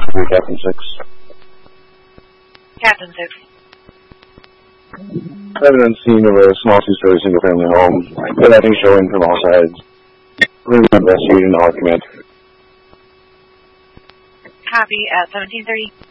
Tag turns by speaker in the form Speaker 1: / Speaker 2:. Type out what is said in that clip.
Speaker 1: for Captain 6.
Speaker 2: Captain 6.
Speaker 1: Evidence scene of a small two-story single-family home. Good lighting showing from all sides. We're going to investigate in our command.
Speaker 2: Copy at 1730.